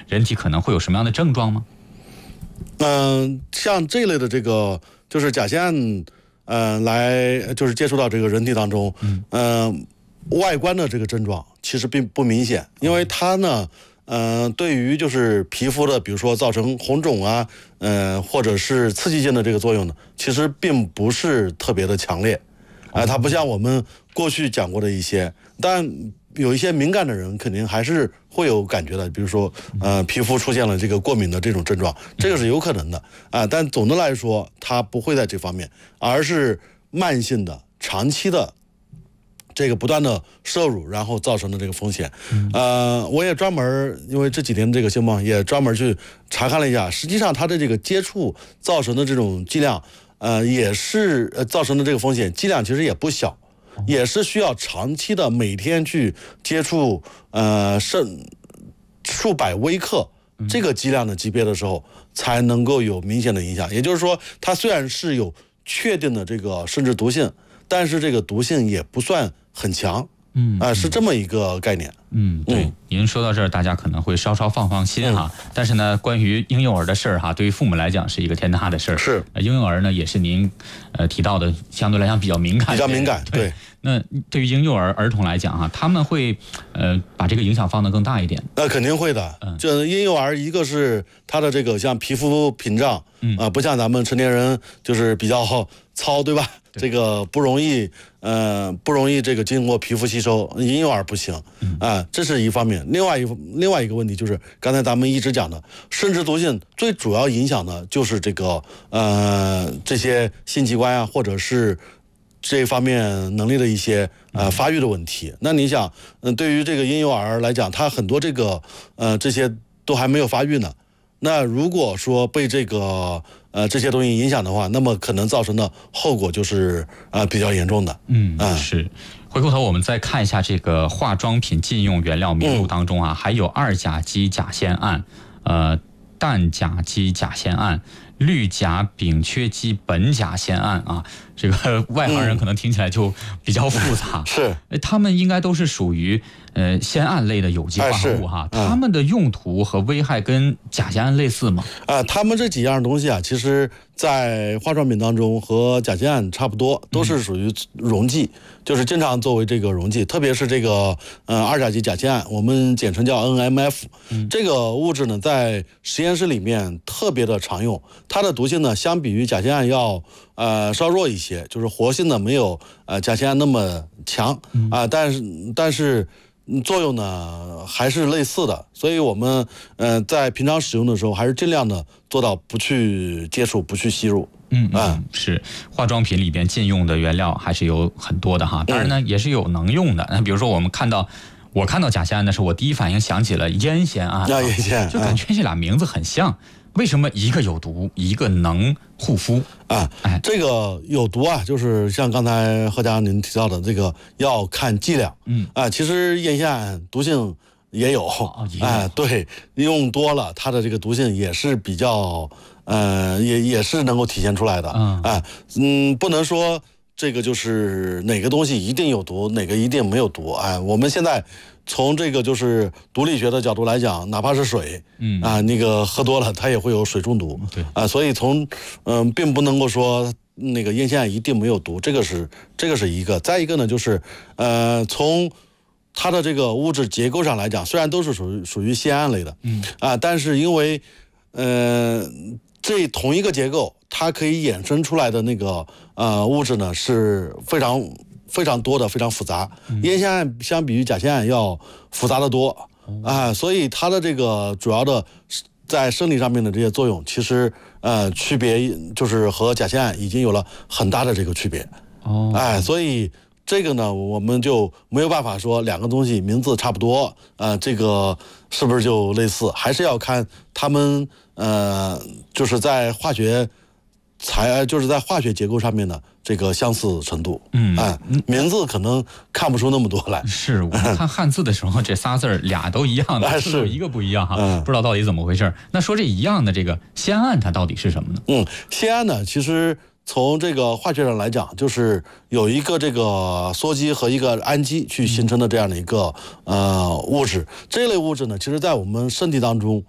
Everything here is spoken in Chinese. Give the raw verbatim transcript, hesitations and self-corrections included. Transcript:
人体可能会有什么样的症状吗？ 嗯、呃，像这类的这个就是甲酰胺，呃，来就是接触到这个人体当中，嗯，呃，外观的这个症状其实并不明显，因为它呢。嗯、呃，对于就是皮肤的，比如说造成红肿啊，呃，或者是刺激性的这个作用呢，其实并不是特别的强烈，啊、呃，它不像我们过去讲过的一些，但有一些敏感的人肯定还是会有感觉的，比如说，呃，皮肤出现了这个过敏的这种症状，这个是有可能的啊、呃，但总的来说，它不会在这方面，而是慢性的、长期的。这个不断的摄入，然后造成的这个风险，呃，我也专门因为这几天这个新闻也专门去查看了一下，实际上它的这个接触造成的这种剂量，呃，也是呃造成的这个风险剂量其实也不小，也是需要长期的每天去接触，呃，甚数百微克这个剂量的级别的时候，才能够有明显的影响。也就是说，它虽然是有确定的这个生殖毒性，但是这个毒性也不算很强，嗯啊、呃，是这么一个概念。 嗯，对，嗯、您说到这儿，大家可能会稍稍放放心哈。嗯、但是呢，关于婴幼儿的事儿哈，对于父母来讲是一个天大的事儿。 是， 呃、婴幼儿呢，也是您呃提到的，相对来讲比较敏感， 比较敏感。对。 对那对于婴幼儿儿童来讲哈，他们会呃把这个影响放得更大一点。 那肯定会的。嗯，就婴幼儿，一个是他的这个像皮肤屏障，嗯啊、呃，不像咱们成年人就是比较糙，对吧？对这个不容易，呃，不容易这个经过皮肤吸收，婴幼儿不行啊、嗯呃，这是一方面。另外一另外一个问题就是，刚才咱们一直讲的，生殖毒性最主要影响的就是这个呃这些性器官啊，或者是这方面能力的一些呃发育的问题。那你想，嗯、呃，对于这个婴幼儿来讲，他很多这个呃这些都还没有发育呢。那如果说被这个呃这些东西影响的话，那么可能造成的后果就是呃比较严重的。 嗯，啊、是。回过头我们再看一下这个化妆品禁用原料名录当中啊，嗯、还有二甲基甲酰胺、呃氮甲基甲酰胺、氯甲丙炔基苯甲酰胺啊，这个外行人可能听起来就比较复杂。 嗯、是， 他们应该都是属于呃酰胺类的有机化合物哈， 哎、 它们的用途和危害跟甲酰胺类似吗？ 啊、呃，它们这几样东西啊，其实在化妆品当中和甲酰胺差不多，都是属于溶剂，嗯、就是经常作为这个溶剂，特别是这个呃二甲基甲酰胺，我们简称叫 N M F，嗯、这个物质呢在实验室里面特别的常用，它的毒性呢相比于甲酰胺要呃稍弱一些，就是活性呢没有呃甲酰胺那么强啊、嗯呃，但是但是。作用呢还是类似的，所以我们呃在平常使用的时候，还是尽量的做到不去接触、不去吸入。 嗯嗯，是化妆品里边禁用的原料还是有很多的哈，当然呢、嗯、也是有能用的。那比如说我们看到，我看到甲酰胺的时候，我第一反应想起了烟酰胺， 啊，烟酰， 就感觉这俩名字很像。为什么一个有毒，一个能护肤啊？哎，这个有毒啊，就是像刚才何家您提到的，这个要看剂量。嗯啊，其实烟酰胺毒性也有， 哦、也有哎，对，用多了，它的这个毒性也是比较，呃，也也是能够体现出来的。嗯啊，嗯，不能说这个就是哪个东西一定有毒，哪个一定没有毒。哎，我们现在。从这个就是毒理学的角度来讲，哪怕是水，嗯啊，那个喝多了它也会有水中毒， 对啊，所以从嗯、呃，并不能够说那个烟酰胺一定没有毒，这个是这个是一个。再一个呢，就是呃，从它的这个物质结构上来讲，虽然都是属于属于酰胺类的，嗯啊，但是因为呃这同一个结构，它可以衍生出来的那个呃物质呢是非常。非常多的，非常复杂。烟酰胺相比于甲酰胺要复杂的多啊、呃，所以它的这个主要的在生理上面的这些作用，其实呃区别就是和甲酰胺已经有了很大的这个区别。哦，哎，所以这个呢，我们就没有办法说两个东西名字差不多，呃，这个是不是就类似？还是要看他们呃，就是在化学。才就是在化学结构上面的这个相似程度，嗯，哎，名字可能看不出那么多来。 是我们看汉字的时候，这仨字儿俩都一样的， 哎、 是有一个不一样哈，嗯、不知道到底怎么回事。那说这一样的这个酰胺，它到底是什么呢？ 嗯，酰胺呢，其实从这个化学上来讲，就是有一个这个羧基和一个氨基去形成的这样的一个呃物质。这类物质呢，其实在我们身体当中